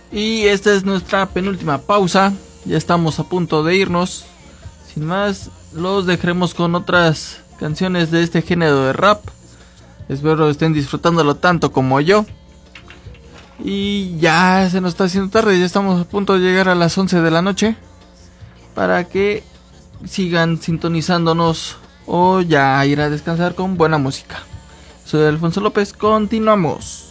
Y esta es nuestra penúltima pausa. Ya estamos a punto de irnos. Sin más, los dejaremos con otras canciones de este género de rap. Espero estén disfrutándolo tanto como yo. Y ya se nos está haciendo tarde. Ya estamos a punto de llegar a las 11 de la noche. Para que sigan sintonizándonos o ya ir a descansar con buena música. Soy Alfonso López, continuamos.